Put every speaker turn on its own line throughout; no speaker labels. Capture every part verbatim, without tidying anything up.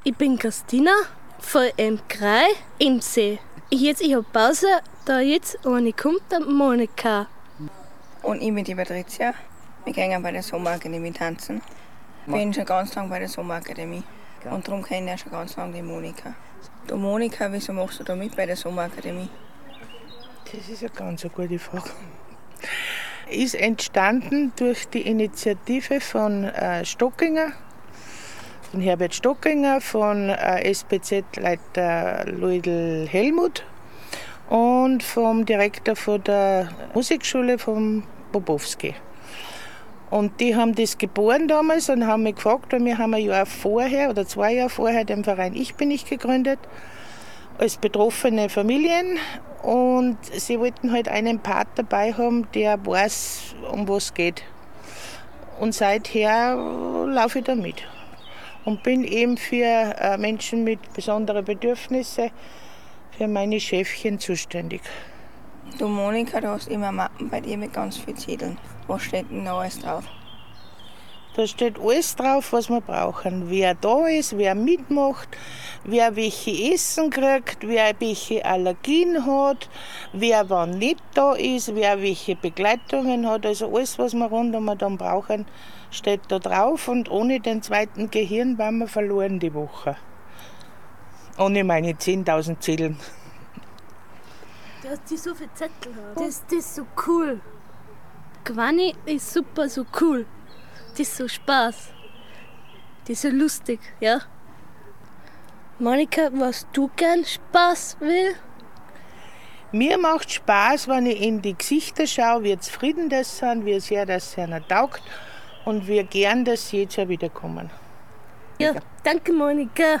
Ich bin Christina von M drei im See. Jetzt, ich habe Pause, da jetzt, und ich komme dann Monika.
Und ich bin die Patricia. Wir gehen bei der Sommerakademie tanzen. Ich bin schon ganz lange bei der Sommerakademie. Und darum kenne ich schon ganz lange die Monika. Du Monika, wieso machst du da mit bei der Sommerakademie?
Das ist eine ganz gute Frage. Ist entstanden durch die Initiative von äh, Stockinger, von Herbert Stockinger, von äh, S P Z-Leiter Luidl Helmut und vom Direktor von der Musikschule, vom Bobowski. Und die haben das geboren damals und haben mich gefragt, weil wir haben ein Jahr vorher oder zwei Jahre vorher den Verein Ich bin ich gegründet, als betroffene Familien. Und sie wollten halt einen Part dabei haben, der weiß, um was es geht. Und seither laufe ich da mit. Und bin eben für Menschen mit besonderen Bedürfnissen, für meine Schäfchen zuständig.
Du Monika, du hast immer Mappen bei dir mit ganz vielen Zetteln. Was steht denn da alles drauf?
Da steht alles drauf, was wir brauchen. Wer da ist, wer mitmacht, wer welche Essen kriegt, wer welche Allergien hat, wer wann nicht da ist, wer welche Begleitungen hat. Also alles, was wir rundum dann brauchen, steht da drauf. Und ohne den zweiten Gehirn waren wir verloren die Woche. Ohne meine zehntausend Zettel.
Dass die so viele Zettel haben. Das, das ist so cool. Quani ist super, so cool. Das ist so Spaß. Das ist so lustig, ja. Monika, was du gern Spaß will?
Mir macht Spaß, wenn ich in die Gesichter schaue, wie zufrieden das sind, wie sehr das einer taugt und wie gern, dass sie jetzt ja wiederkommen.
Ja, danke Monika.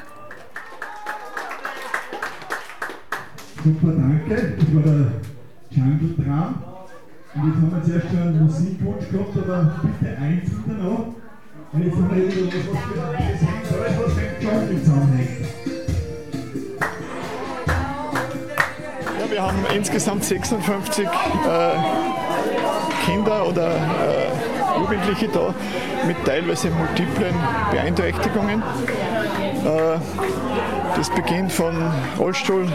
Super, danke. Das war der Jungle Drum. Und jetzt haben wir zuerst schon einen Musikwunsch gehabt, aber bitte eins wieder noch. Und jetzt haben wir wieder was, was für alles hängt, alles was mit Jungle zusammenhängt.
Ja, wir haben insgesamt sechsundfünfzig äh, Kinder oder äh, Jugendliche da mit teilweise multiplen Beeinträchtigungen. Äh, Das beginnt von Rollstuhlleuten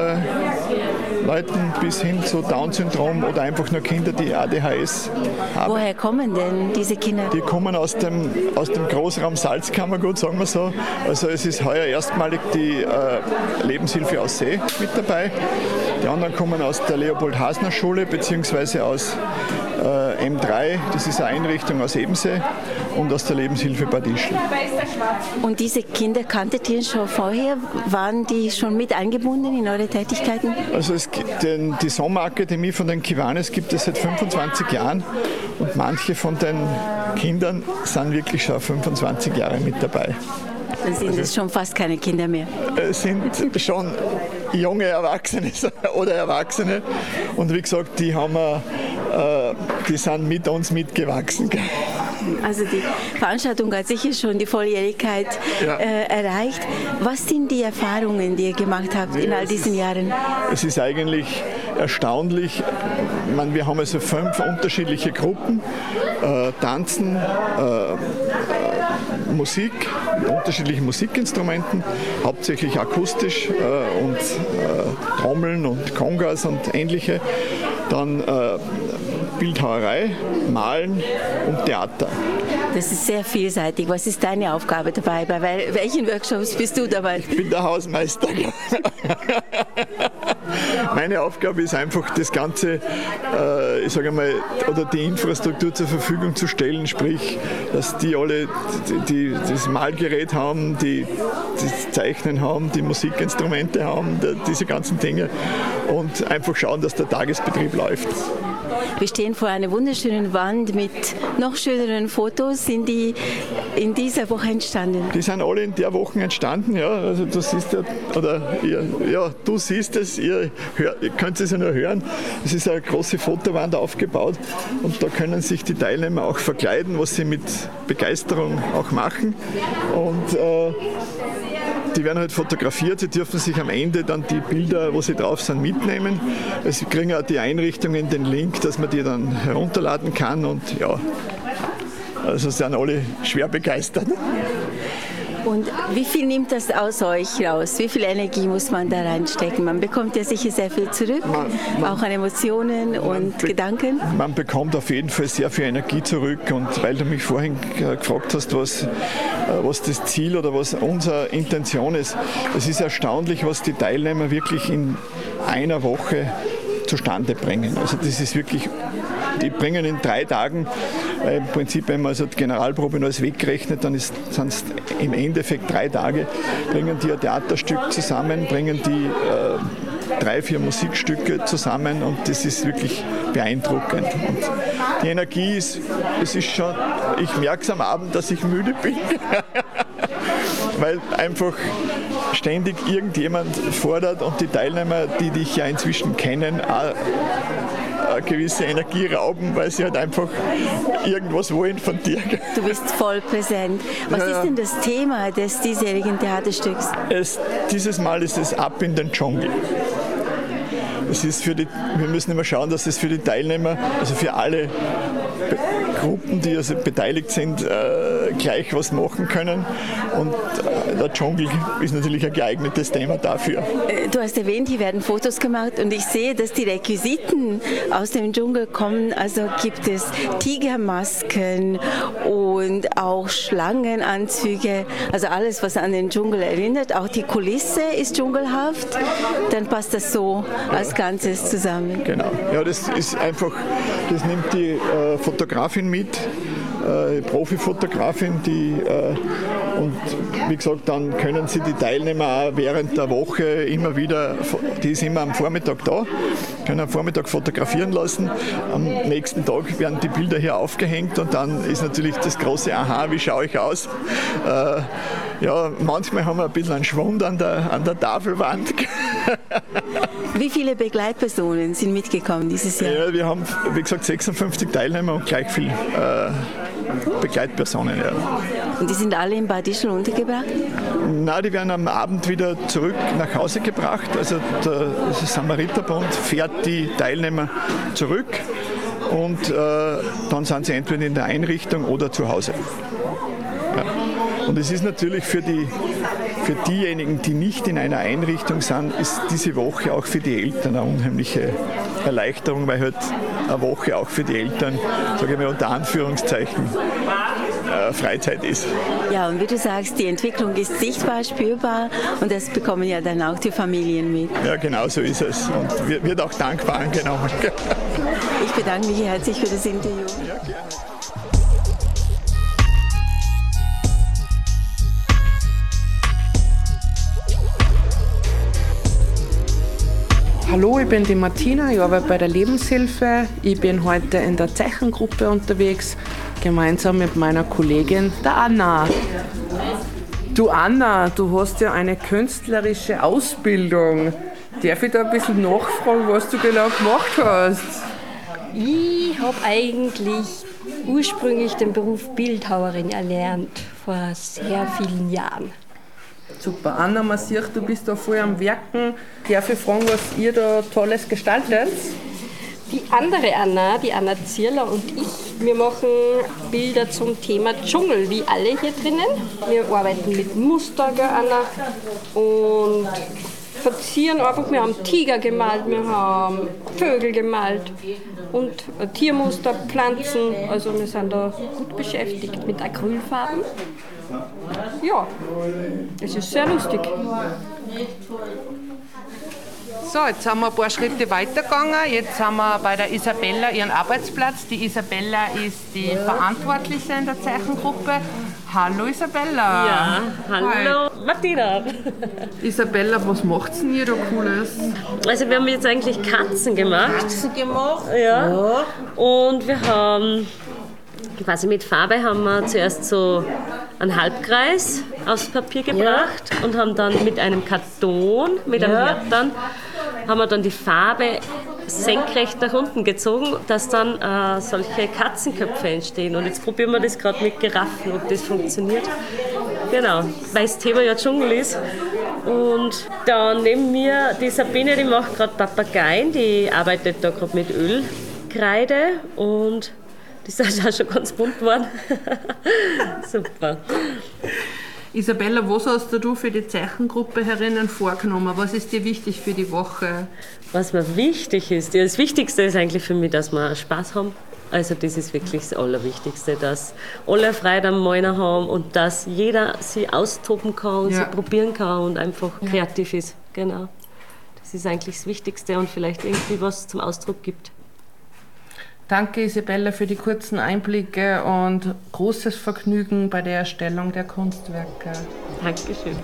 äh, bis hin zu Down-Syndrom oder einfach nur Kinder, die A D H S haben.
Woher kommen denn diese Kinder?
Die kommen aus dem, aus dem Großraum Salzkammergut, sagen wir so. Also es ist heuer erstmalig die äh, Lebenshilfe aus See mit dabei. Die anderen kommen aus der Leopold-Hasner-Schule bzw. aus äh, M drei, das ist eine Einrichtung aus Ebensee, und aus der Lebenshilfe Bad Ischl.
Und diese Kinder kanntet ihr schon vorher? Waren die schon mit eingebunden in eure Tätigkeiten?
Also es gibt den, die Sommerakademie von den Kiwanis gibt es seit fünfundzwanzig Jahren und manche von den Kindern sind wirklich schon fünfundzwanzig Jahre mit dabei.
Dann sind es schon fast keine Kinder mehr.
Es sind schon junge Erwachsene oder Erwachsene und wie gesagt, die, haben wir, äh, die sind mit uns mitgewachsen.
Also die Veranstaltung hat sicher schon die Volljährigkeit
ja.
äh, erreicht. Was sind die Erfahrungen, die ihr gemacht habt in all diesen Jahren?
Es ist eigentlich erstaunlich. Ich meine, wir haben also fünf unterschiedliche Gruppen, äh, Tanzen, äh, Musik, mit unterschiedlichen Musikinstrumenten, hauptsächlich akustisch äh, und äh, Trommeln und Kongas und ähnliche. Dann äh, Bildhauerei, Malen und Theater.
Das ist sehr vielseitig. Was ist deine Aufgabe dabei? Bei welchen Workshops bist du dabei?
Ich bin der Hausmeister. Meine Aufgabe ist einfach, das Ganze, äh, ich sage mal, oder die Infrastruktur zur Verfügung zu stellen, sprich, dass die alle die, die das Malgerät haben, die das Zeichnen haben, die Musikinstrumente haben, die, diese ganzen Dinge und einfach schauen, dass der Tagesbetrieb läuft.
Wir stehen vor einer wunderschönen Wand mit noch schöneren Fotos. Sind die in dieser Woche entstanden?
Die sind alle in der Woche entstanden, ja. Also du siehst ja, oder ihr, ja, du siehst es, ihr, hör, ihr könnt es ja nur hören. Es ist eine große Fotowand aufgebaut und da können sich die Teilnehmer auch verkleiden, was sie mit Begeisterung auch machen. Und äh, die werden halt fotografiert, sie dürfen sich am Ende dann die Bilder, wo sie drauf sind, mitnehmen. Sie kriegen auch die Einrichtungen, den Link, dass man die dann herunterladen kann und ja, also sind alle schwer begeistert.
Und wie viel nimmt das aus euch raus? Wie viel Energie muss man da reinstecken? Man bekommt ja sicher sehr viel zurück, man, man, auch an Emotionen und be- Gedanken.
Man bekommt auf jeden Fall sehr viel Energie zurück. Und weil du mich vorhin gefragt hast, was, was das Ziel oder was unsere Intention ist, es ist erstaunlich, was die Teilnehmer wirklich in einer Woche zustande bringen. Also das ist wirklich, die bringen in drei Tagen, weil im Prinzip, wenn man also die Generalprobe und alles wegrechnet, dann sind es im Endeffekt drei Tage, bringen die ein Theaterstück zusammen, bringen die äh, drei, vier Musikstücke zusammen und das ist wirklich beeindruckend. Und die Energie ist, es ist schon, ich merke es am Abend, dass ich müde bin, weil einfach ständig irgendjemand fordert und die Teilnehmer, die dich ja inzwischen kennen, auch eine gewisse Energie rauben, weil sie halt einfach irgendwas wollen von dir.
Du bist voll präsent. Was ja, ist denn das Thema des diesjährigen Theaterstücks?
Es, dieses Mal ist es Ab in den Dschungel. Es ist für die, wir müssen immer schauen, dass es für die Teilnehmer, also für alle Be- Gruppen, die also beteiligt sind, äh, gleich was machen können. Und äh, der Dschungel ist natürlich ein geeignetes Thema dafür.
Du hast erwähnt, hier werden Fotos gemacht und ich sehe, dass die Requisiten aus dem Dschungel kommen. Also gibt es Tigermasken und auch Schlangenanzüge, also alles, was an den Dschungel erinnert. Auch die Kulisse ist dschungelhaft. Dann passt das so als Ganzes zusammen.
Genau. Ja, das ist einfach, das nimmt die äh, Fotografin mit, äh, Profifotografin, die äh, und wie gesagt, dann können sie die Teilnehmer auch während der Woche immer wieder, die ist immer am Vormittag da, können am Vormittag fotografieren lassen. Am nächsten Tag werden die Bilder hier aufgehängt und dann ist natürlich das große Aha, wie schaue ich aus? Äh, ja, manchmal haben wir ein bisschen einen Schwund an der, an der Tafelwand.
Wie viele Begleitpersonen sind mitgekommen dieses Jahr?
Ja, wir haben, wie gesagt, sechsundfünfzig Teilnehmer und gleich viel äh, Begleitpersonen. Ja.
Und die sind alle in Bad Ischl untergebracht?
Nein, die werden am Abend wieder zurück nach Hause gebracht. Also der Samariterbund fährt die Teilnehmer zurück und äh, dann sind sie entweder in der Einrichtung oder zu Hause. Ja. Und es ist natürlich für die Für diejenigen, die nicht in einer Einrichtung sind, ist diese Woche auch für die Eltern eine unheimliche Erleichterung, weil halt eine Woche auch für die Eltern, sage ich mal unter Anführungszeichen, äh, Freizeit ist.
Ja, und wie du sagst, die Entwicklung ist sichtbar, spürbar und das bekommen ja dann auch die Familien mit.
Ja, genau so ist es und wird auch dankbar angenommen.
Ich bedanke mich herzlich für das Interview.
Ja, gerne.
Hallo, ich bin die Martina, ich arbeite bei der Lebenshilfe. Ich bin heute in der Zeichengruppe unterwegs, gemeinsam mit meiner Kollegin, der Anna. Du Anna, du hast ja eine künstlerische Ausbildung. Darf ich da ein bisschen nachfragen, was du genau gemacht hast?
Ich habe eigentlich ursprünglich den Beruf Bildhauerin erlernt, vor sehr vielen Jahren.
Super. Anna, man sieht, du bist da voll am Werken. Darf ich fragen, was ihr da Tolles gestaltet?
Die andere Anna, die Anna Zierler und ich, wir machen Bilder zum Thema Dschungel, wie alle hier drinnen. Wir arbeiten mit Muster, gell, Anna, und verzieren einfach. Wir haben Tiger gemalt, wir haben Vögel gemalt und Tiermuster, Pflanzen. Also wir sind da gut beschäftigt mit Acrylfarben. Ja, es ist sehr lustig.
So, jetzt sind wir ein paar Schritte weitergegangen. Jetzt sind wir bei der Isabella, ihren Arbeitsplatz. Die Isabella ist die Verantwortliche in der Zeichengruppe. Hallo Isabella.
Ja, hallo Hi. Martina.
Isabella, was macht denn ihr da Cooles?
Also wir haben jetzt eigentlich Katzen gemacht.
Katzen gemacht?
Ja. ja. Und wir haben, quasi mit Farbe haben wir zuerst so einen Halbkreis aus Papier gebracht ja. und haben dann mit einem Karton, mit ja. einem Herd haben wir dann die Farbe senkrecht nach unten gezogen, dass dann äh, solche Katzenköpfe entstehen. Und jetzt probieren wir das gerade mit Giraffen, ob das funktioniert. Genau, weil das Thema ja Dschungel ist. Und dann neben mir die Sabine, die macht gerade Papageien, die arbeitet da gerade mit Ölkreide und die sind auch schon ganz bunt geworden. Super.
Isabella, was hast du für die Zeichengruppe herinnen vorgenommen? Was ist dir wichtig für die Woche?
Was mir wichtig ist, ja, das Wichtigste ist eigentlich für mich, dass wir Spaß haben. Also das ist wirklich das Allerwichtigste, dass alle Freude am Malen haben und dass jeder sich austoben kann und
Ja.
sich probieren kann und einfach kreativ ist. Genau. Das ist eigentlich das Wichtigste und vielleicht irgendwie was zum Ausdruck gibt.
Danke Isabella für die kurzen Einblicke und großes Vergnügen bei der Erstellung der Kunstwerke.
Dankeschön.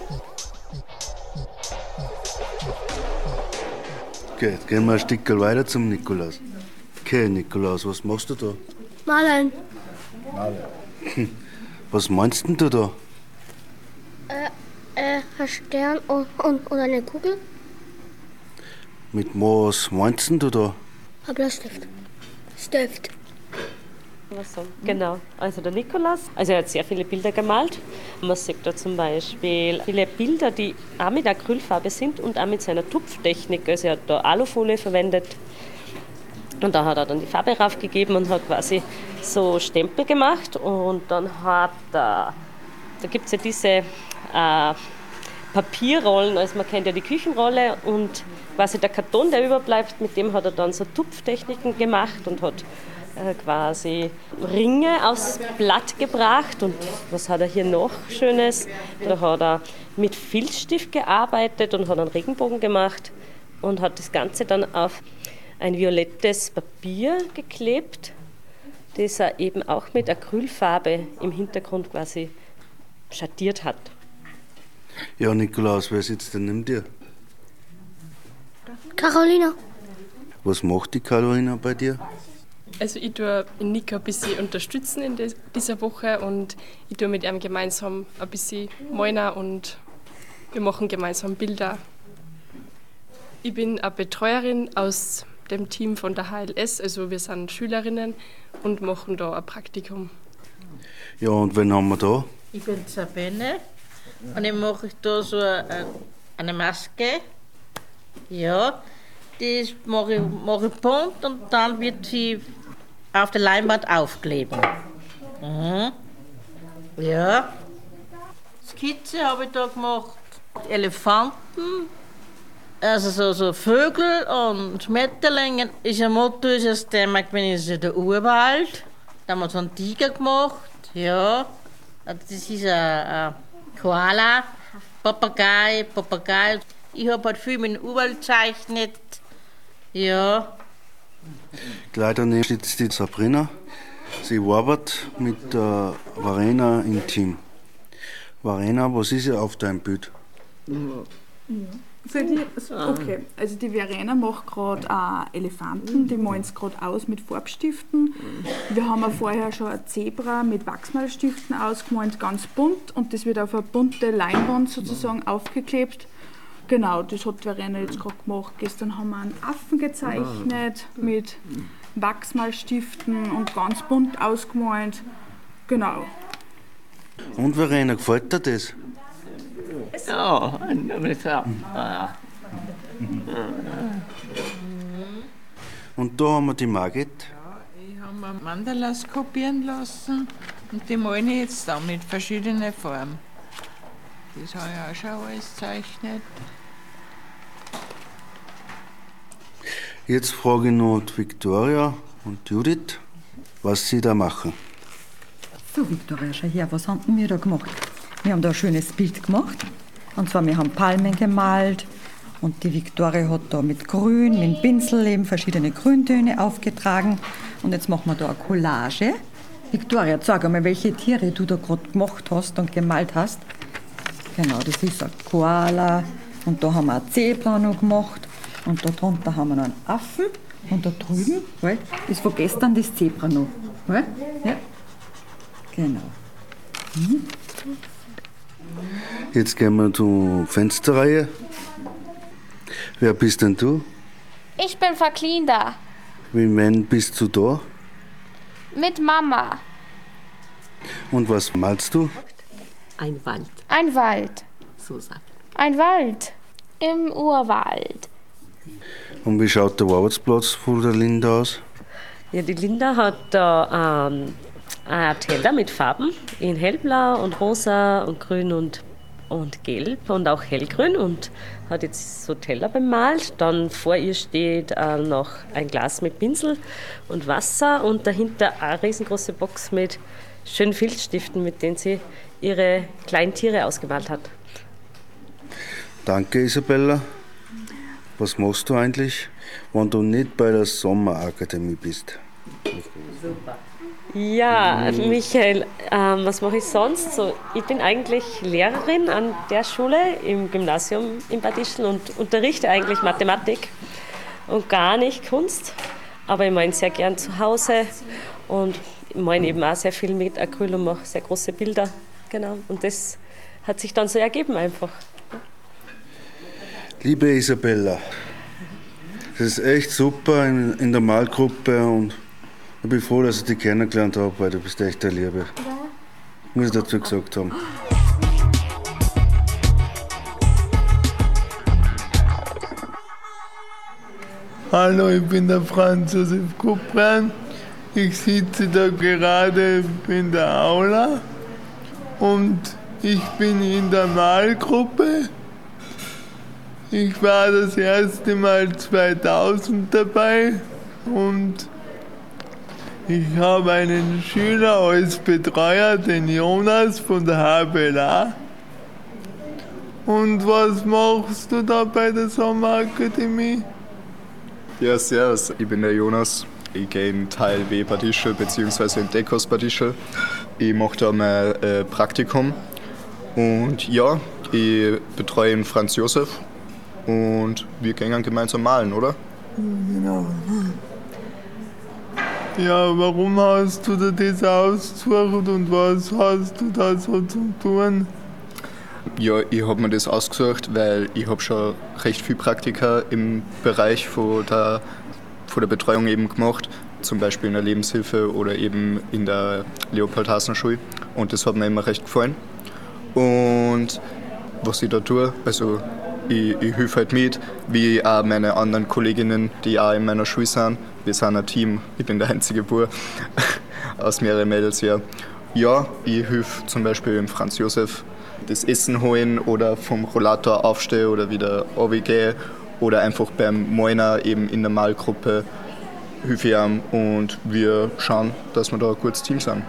Okay, jetzt gehen wir ein Stück weiter zum Nikolaus. Okay, Nikolaus, was machst du da?
Malen.
Hm, Was meinst denn du da?
Äh, äh, ein Stern und, und, und eine Kugel.
Mit was meinst denn du da?
Ein Bleistift. Stift.
Was so? Genau. Also der Nikolaus, also er hat sehr viele Bilder gemalt. Man sieht da zum Beispiel viele Bilder, die auch mit Acrylfarbe sind und auch mit seiner Tupftechnik. Also er hat da Alufolie verwendet. Und da hat er dann die Farbe raufgegeben und hat quasi so Stempel gemacht. Und dann hat er, da gibt es ja diese äh, Papierrollen, also man kennt ja die Küchenrolle und quasi der Karton, der überbleibt, mit dem hat er dann so Tupftechniken gemacht und hat äh, quasi Ringe aufs Blatt gebracht. Und was hat er hier noch Schönes? Da hat er mit Filzstift gearbeitet und hat einen Regenbogen gemacht und hat das Ganze dann auf ein violettes Papier geklebt, das er eben auch mit Acrylfarbe im Hintergrund quasi schattiert hat.
Ja, Nikolaus, wer sitzt denn neben dir?
Carolina.
Was macht die Carolina bei dir?
Also ich tue Nico ein bisschen unterstützen in dieser Woche und ich tue mit ihm gemeinsam ein bisschen malen und wir machen gemeinsam Bilder. Ich bin eine Betreuerin aus dem Team von der H L S, also wir sind Schülerinnen und machen da ein Praktikum.
Ja, und wen haben wir da?
Ich bin Sabine und ich mache da so eine, eine Maske. Ja, die mache ich, mache ich bunt und dann wird sie auf der Leinwand aufkleben. Mhm. Ja. Skizze habe ich da gemacht. Elefanten, also so, so Vögel und Schmetterlinge. Ist ein Motto, ist aus dem, ich bin in der Urwald. Da haben wir so einen Tiger gemacht. Ja. Das ist ein, ein Koala, Papagei, Papagei. Ich habe halt viel mit dem Urwald gezeichnet. Ja.
Gleich daneben sitzt die Sabrina. Sie arbeitet mit der Verena im Team. Verena, was ist ja auf deinem Bild?
Ja. Für die, okay, also die Verena macht gerade äh, Elefanten, die malen es gerade aus mit Farbstiften. Wir haben ja vorher schon ein Zebra mit Wachsmalstiften ausgemalt, ganz bunt, und das wird auf eine bunte Leinwand sozusagen aufgeklebt. Genau, das hat Verena jetzt gerade gemacht. Gestern haben wir einen Affen gezeichnet mit Wachsmalstiften und ganz bunt ausgemalt. Genau.
Und Verena, gefällt dir das?
Ja,
Und da haben wir die Margit.
Ich habe mir Mandalas kopieren lassen und die male ich jetzt dann mit verschiedenen Formen. Das habe ich auch schon alles gezeichnet.
Jetzt frage ich noch die Victoria und Judith, was sie da machen.
So, Victoria, schau her, was haben wir da gemacht? Wir haben da ein schönes Bild gemacht. Und zwar, wir haben Palmen gemalt. Und die Victoria hat da mit Grün, mit dem Pinsel eben verschiedene Grüntöne aufgetragen. Und jetzt machen wir da eine Collage. Victoria, sag einmal, welche Tiere du da gerade gemacht hast und gemalt hast. Genau, das ist ein Koala. Und da haben wir ein Zebra noch gemacht. Und da drunter haben wir noch einen Affen. Und da drüben, weil, ist von gestern das Zebra noch. Weil, ja. Genau. Mhm.
Jetzt gehen wir zur Fensterreihe. Wer bist denn du?
Ich bin Verklinda.
Mit wem bist du da?
Mit Mama.
Und was malst du?
Ein Wald.
Ein Wald.
So sagt.
Ein Wald. Im Urwald.
Und wie schaut der Arbeitsplatz von der Linda aus?
Ja, die Linda hat da ähm, ein Teller mit Farben in hellblau und rosa und grün und, und gelb und auch hellgrün und hat jetzt so Teller bemalt. Dann vor ihr steht äh, noch ein Glas mit Pinsel und Wasser und dahinter eine riesengroße Box mit schönen Filzstiften, mit denen sie ihre kleinen Tiere ausgemalt hat.
Danke, Isabella. Was machst du eigentlich, wenn du nicht bei der Sommerakademie bist?
Super. Ja, Michael, ähm, was mache ich sonst? So, ich bin eigentlich Lehrerin an der Schule im Gymnasium in Bad Ischl und unterrichte eigentlich Mathematik und gar nicht Kunst. Aber ich meine sehr gern zu Hause und ich meine eben auch sehr viel mit Acryl und mache sehr große Bilder. Genau. Und das hat sich dann so ergeben einfach.
Liebe Isabella, das ist echt super in, in der Malgruppe und ich bin froh, dass ich dich kennengelernt habe, weil du bist echt eine Liebe. Muss ich dazu gesagt haben.
Hallo, ich bin der Franz Josef Kupran. Ich sitze da gerade in der Aula und ich bin in der Malgruppe. Ich war das erste Mal zweitausend dabei und ich habe einen Schüler als Betreuer, den Jonas von der H B L A. Und was machst du da bei der Sommerakademie?
Ja, servus, ich bin der Jonas. Ich gehe in Teil W Bad Ischl bzw. in Dekos Bad Ischl. Ich mache da mein äh, Praktikum und ja, ich betreue den Franz Josef. Und wir gehen gemeinsam malen, oder?
Genau. Ja, warum hast du dir das ausgesucht und was hast du da so zu tun?
Ja, ich habe mir das ausgesucht, weil ich habe schon recht viel Praktika im Bereich von der, von der Betreuung eben gemacht. Zum Beispiel in der Lebenshilfe oder eben in der Leopold-Hasen-Schule. Und das hat mir immer recht gefallen. Und was ich da tue, also Ich, ich helfe halt mit, wie auch meine anderen Kolleginnen, die auch in meiner Schule sind. Wir sind ein Team, ich bin der einzige Bub aus mehreren Mädels. Ja, ja ich helfe zum Beispiel dem Franz Josef das Essen holen oder vom Rollator aufstehen oder wieder runtergehen oder einfach beim Moiner eben in der Malgruppe helfe ich ihm und wir schauen, dass wir da ein gutes Team sind.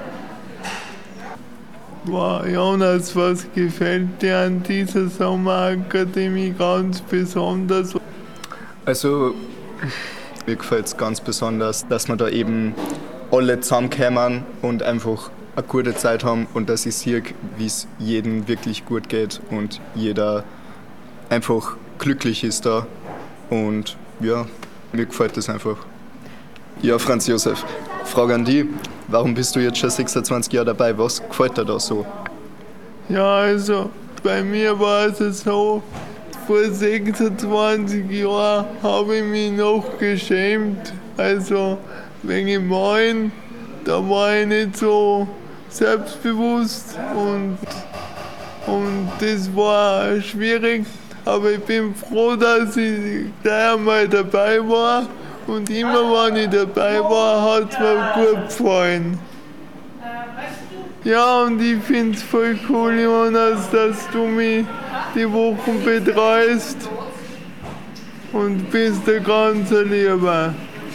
Wow, Jonas, was gefällt dir an dieser Sommerakademie ganz besonders?
Also, mir gefällt es ganz besonders, dass wir da eben alle zusammenkommen und einfach eine gute Zeit haben und dass ich sehe, wie es jedem wirklich gut geht und jeder einfach glücklich ist da. Und ja, mir gefällt das einfach. Ja, Franz Josef, Frage an dich. Warum bist du jetzt schon sechsundzwanzig Jahre dabei? Was gefällt dir da so?
Ja, also bei mir war es so, vor sechsundzwanzig Jahren habe ich mich noch geschämt. Also wegen Malen, da war ich nicht so selbstbewusst und, und das war schwierig. Aber ich bin froh, dass ich gleich einmal dabei war. Und immer, wenn ich dabei war, hat es mir gut gefallen. Ja, und ich finde es voll cool, Jonas, dass du mich die Wochen betreust. Und bist ein ganz Lieber.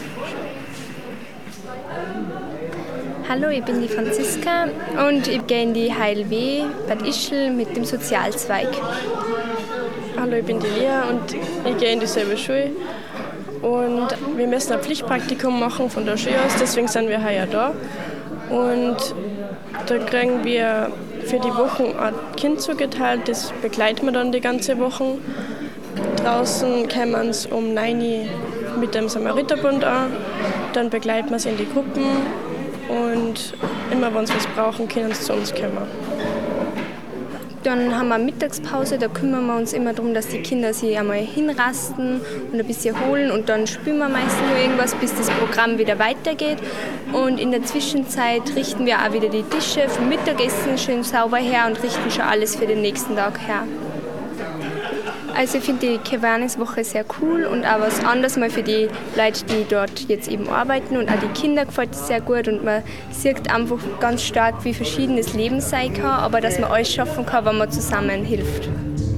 Hallo, ich bin die Franziska und ich gehe in die H L W Bad Ischl mit dem Sozialzweig.
Hallo, ich bin die Lea und ich gehe in dieselbe Schule. Und wir müssen ein Pflichtpraktikum machen von der Schule aus, deswegen sind wir heuer da. Und da kriegen wir für die Wochen ein Kind zugeteilt, das begleiten wir dann die ganze Woche. Draußen kommen sie um neun Uhr mit dem Samariterbund an, dann begleiten wir sie in die Gruppen und immer wenn sie was brauchen, können sie zu uns kommen.
Dann haben wir Mittagspause, da kümmern wir uns immer darum, dass die Kinder sich einmal hinrasten und ein bisschen holen und dann spielen wir meistens nur irgendwas, bis das Programm wieder weitergeht. Und in der Zwischenzeit richten wir auch wieder die Tische vom Mittagessen schön sauber her und richten schon alles für den nächsten Tag her. Also ich finde die Kiwanis-Woche sehr cool und auch was anderes mal für die Leute, die dort jetzt eben arbeiten, und auch die Kinder gefällt es sehr gut und man sieht einfach ganz stark, wie verschieden das Leben sein kann, aber dass man alles schaffen kann, wenn man zusammen hilft.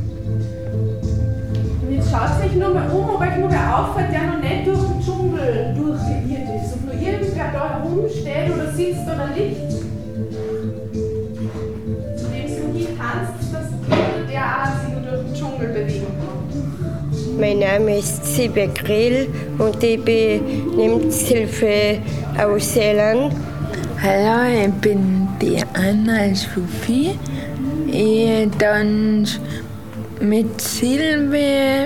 Und jetzt schaut euch nur mal um, ob euch nur wer auffällt, der noch nicht durch den Dschungel durchgeirrt ist. Ob nur irgendwer da herumsteht oder sitzt oder liegt. Zu dem du hier tanzt, dass der auch sich durch den Dschungel bewegen kann.
Mein Name ist Sibylle Grill und ich bin Lebenshilfe aus Seeland.
Hallo, ich bin die Anna Sophie. Ich tanze mit Silvi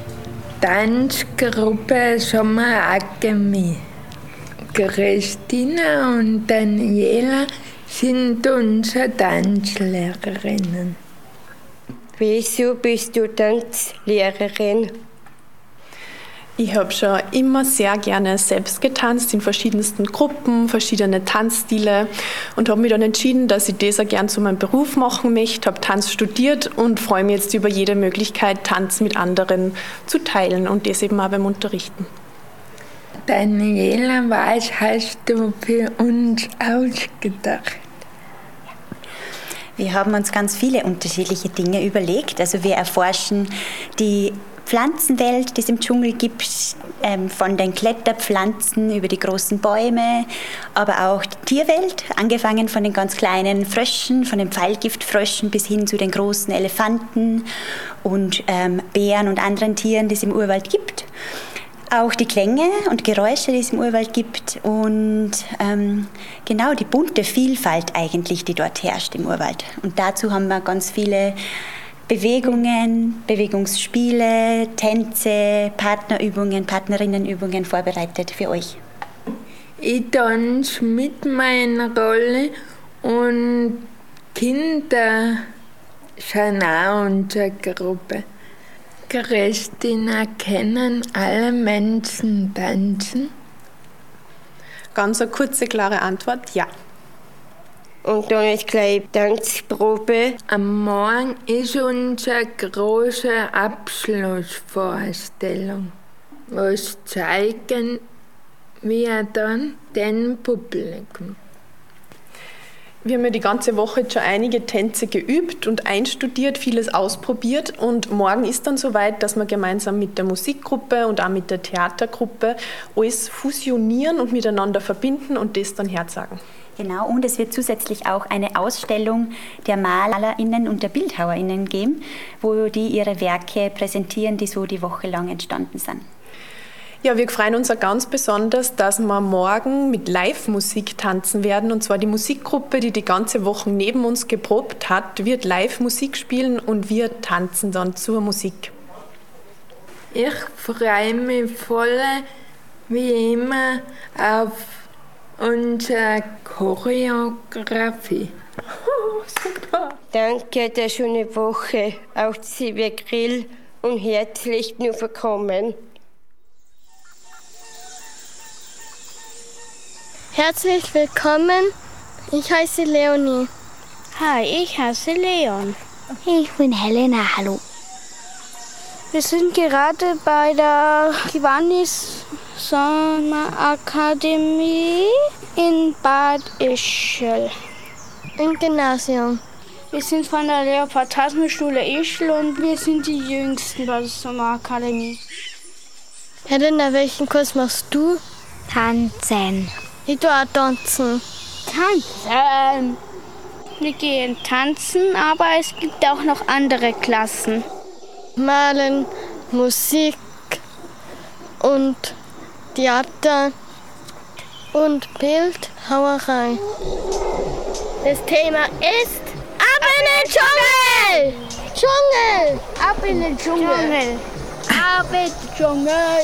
Tanzgruppe Sommerakademie. Christina und Daniela sind unsere Tanzlehrerinnen.
Wieso bist du Tanzlehrerin?
Ich habe schon immer sehr gerne selbst getanzt, in verschiedensten Gruppen, verschiedene Tanzstile, und habe mich dann entschieden, dass ich das auch gerne zu meinem Beruf machen möchte, habe Tanz studiert und freue mich jetzt über jede Möglichkeit, Tanz mit anderen zu teilen und das eben auch beim Unterrichten.
Daniela, was hast du für uns ausgedacht?
Wir haben uns ganz viele unterschiedliche Dinge überlegt. Also wir erforschen die Pflanzenwelt, die es im Dschungel gibt, ähm, von den Kletterpflanzen über die großen Bäume, aber auch die Tierwelt, angefangen von den ganz kleinen Fröschen, von den Pfeilgiftfröschen bis hin zu den großen Elefanten und ähm, Bären und anderen Tieren, die es im Urwald gibt. Auch die Klänge und Geräusche, die es im Urwald gibt, und ähm, genau die bunte Vielfalt eigentlich, die dort herrscht im Urwald. Und dazu haben wir ganz viele Bewegungen, Bewegungsspiele, Tänze, Partnerübungen, Partnerinnenübungen vorbereitet für euch.
Ich tanze mit meiner Rolle und Kinder sind auch unsere Gruppe. Christina, können alle Menschen tanzen?
Ganz eine kurze, klare Antwort, ja.
Und dann ist gleich Tanzprobe.
Am Morgen ist unsere große Abschlussvorstellung. Was zeigen wir dann dem Publikum?
Wir haben ja die ganze Woche jetzt schon einige Tänze geübt und einstudiert, vieles ausprobiert, und morgen ist dann soweit, dass wir gemeinsam mit der Musikgruppe und auch mit der Theatergruppe alles fusionieren und miteinander verbinden und das dann herzagen.
Genau, und es wird zusätzlich auch eine Ausstellung der MalerInnen und der BildhauerInnen geben, wo die ihre Werke präsentieren, die so die Woche lang entstanden sind.
Ja, wir freuen uns auch ganz besonders, dass wir morgen mit Live-Musik tanzen werden. Und zwar die Musikgruppe, die die ganze Woche neben uns geprobt hat, wird Live-Musik spielen und wir tanzen dann zur Musik.
Ich freue mich voll, wie immer, auf unsere Choreografie.
Oh, super. Danke, der schöne Woche. Auch Sibylle Grill und herzlich nur willkommen.
Herzlich willkommen, ich heiße Leonie.
Hi, ich heiße Leon.
Ich bin Helena, hallo. Wir sind gerade bei der Kiwanis Sommerakademie in Bad Ischl. Im Gymnasium. Wir sind von der Leopold-Tasman-Schule Ischl und wir sind die Jüngsten bei der Sommerakademie. Helena, welchen Kurs machst du?
Tanzen.
Ich tue auch tanzen.
Tanzen.
Wir gehen tanzen, aber es gibt auch noch andere Klassen. Malen, Musik und Theater und Bildhauerei. Das Thema ist Ab in den Dschungel! Dschungel! Ab in den Dschungel! Dschungel. Ab in den Dschungel!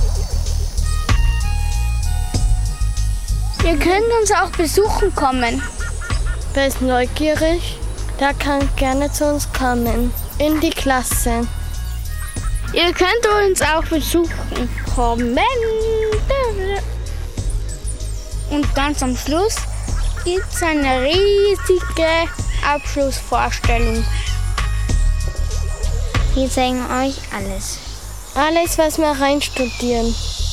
Ihr könnt uns auch besuchen kommen. Wer ist neugierig, der kann gerne zu uns kommen. In die Klasse. Ihr könnt uns auch besuchen. Kommen. Und ganz am Schluss gibt es eine riesige Abschlussvorstellung.
Die zeigen euch alles. Alles, was wir reinstudieren.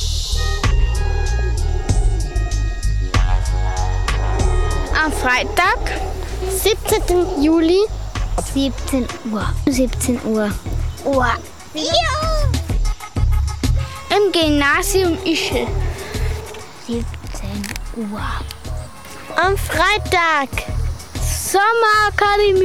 Am Freitag, siebzehnten Juli. siebzehn Uhr. siebzehn Uhr. Uhr. Ja! Im Gymnasium Ischl. siebzehn Uhr. Am Freitag, Sommerakademie.